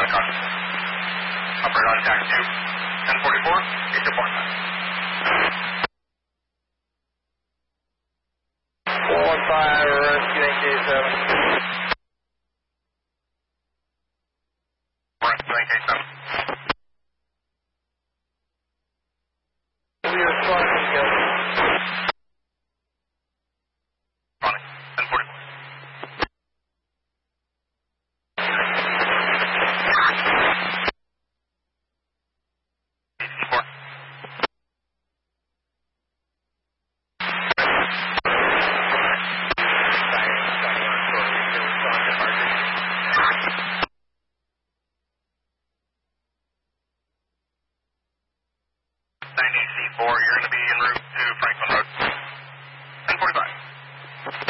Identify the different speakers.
Speaker 1: caution. Operator on taxi 2, 1044, it's your point time.
Speaker 2: 415, rescuing K7.
Speaker 1: Rescuing K7.
Speaker 2: We are responding together.
Speaker 1: Responding, 1044. C4, you're going to be en route to Franklin Road. 1045.